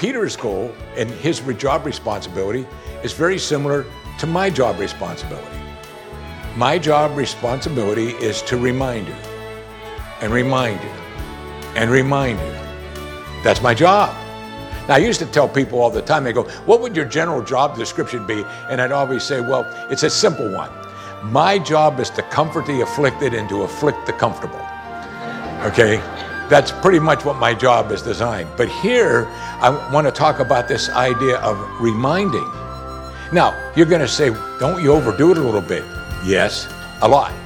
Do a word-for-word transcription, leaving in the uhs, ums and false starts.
Peter's goal and his job responsibility is very similar to my job responsibility. My job responsibility is to remind you, and remind you, and remind you. That's my job. Now, I used to tell people all the time, they go, what would your general job description be? And I'd always say, well, it's a simple one. My job is to comfort the afflicted and to afflict the comfortable. Okay? That's pretty much what my job is designed. But here, I want to talk about this idea of reminding. Now, you're going to say, don't you overdo it a little bit? Yes, a lot.